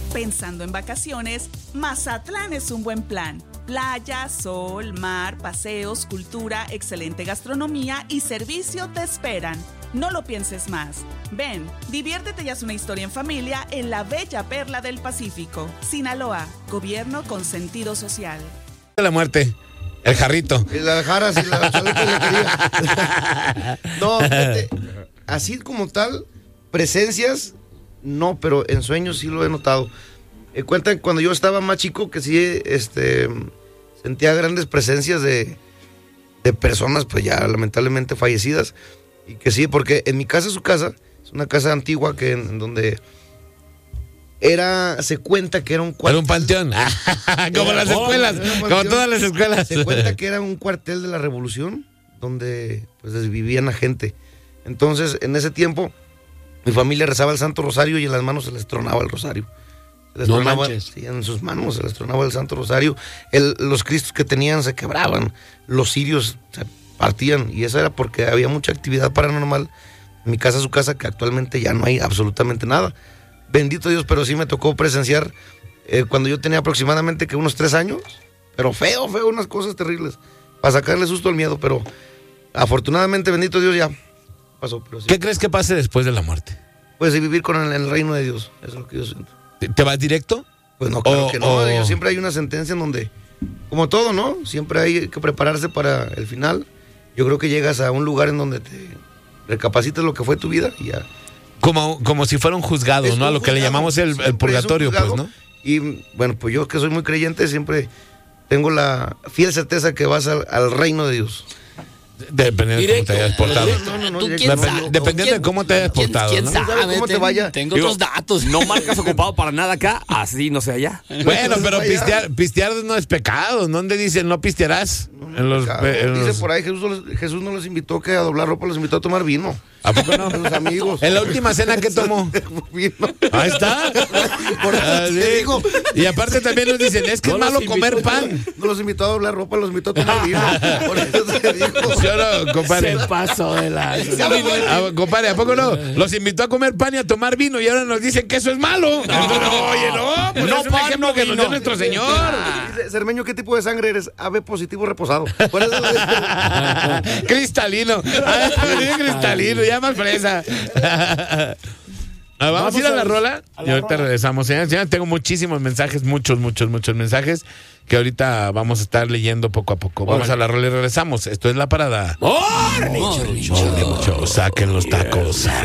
Pensando en vacaciones, Mazatlán es un buen plan. Playa, sol, mar, paseos, cultura, excelente gastronomía y servicio te esperan. No lo pienses más. Ven, diviértete y haz una historia en familia en la bella perla del Pacífico. Sinaloa, gobierno con sentido social. La muerte, el jarrito. Y la Jara, si la chaleta le quería. No, fíjate, así como tal, presencias, no, pero en sueños sí lo he notado. Cuentan cuando yo estaba más chico que sí, sentía grandes presencias de personas, pues ya lamentablemente fallecidas. Y que sí, porque en mi casa, su casa, es una casa antigua que en donde se cuenta que era un cuartel. Era un panteón, como las escuelas, como todas las escuelas. Se cuenta que era un cuartel de la Revolución, donde pues vivían la gente. Entonces, en ese tiempo, mi familia rezaba el Santo Rosario y en las manos se les tronaba el rosario. No manches. Sí, en sus manos se les tronaba el Santo Rosario. Los cristos que tenían se quebraban, los cirios se partían, y eso era porque había mucha actividad paranormal en mi casa, su casa, que actualmente ya no hay absolutamente nada. Bendito Dios, pero sí me tocó presenciar cuando yo tenía aproximadamente que unos 3 años, pero feo, unas cosas terribles, para sacarle susto al miedo, pero afortunadamente, bendito Dios, ya pasó. Pero sí. ¿Qué crees que pase después de la muerte? Pues vivir con el reino de Dios, eso es lo que yo siento. ¿Te vas directo? Pues no, claro que no, yo siempre hay una sentencia en donde, como todo, ¿no? Siempre hay que prepararse para el final. Yo creo que llegas a un lugar en donde te recapacitas lo que fue tu vida y ya. Como si fuera un juzgado, ¿no? A lo que le llamamos el purgatorio, pues, ¿no? Y bueno, pues yo que soy muy creyente, siempre tengo la fiel certeza que vas al reino de Dios. Dependiendo de cómo te hayas portado. Dependiendo de cómo te hayas portado, ¿Quién ¿no? sabe? ¿Cómo te vaya? Tengo otros datos. No marcas ocupado para nada acá, así no sé allá. Bueno, pero pistear no es pecado. ¿Dónde dicen no pistearás? Dice por ahí, Jesús no los invitó a doblar ropa, los invitó a tomar vino. ¿A poco no? Los amigos. En la última cena que tomó. Vino. Ahí está. Por eso te digo. Y aparte también nos dicen, es que es malo comer pan. No los invitó a doblar ropa, los invitó a tomar vino. Por eso te digo. ¿Sí o no, compadre? Se pasó de la... Compadre, ¿a poco no? Los invitó a comer pan y a tomar vino y ahora nos dicen que eso es malo. Oye, no, pues No, es un pan, ejemplo no que nos vino. dio nuestro Señor. Dice, Cermeño, ¿qué tipo de sangre eres? AB positivo reposado. Por eso Cristalino. Cristalino, ya más fresa. Vamos a ir a la rola y ahorita regresamos. Señores, tengo muchísimos mensajes, muchos mensajes que ahorita vamos a estar leyendo poco a poco. Vamos a la rola y regresamos. Esto es La Parada. ¡Morning! Saquen los tacos.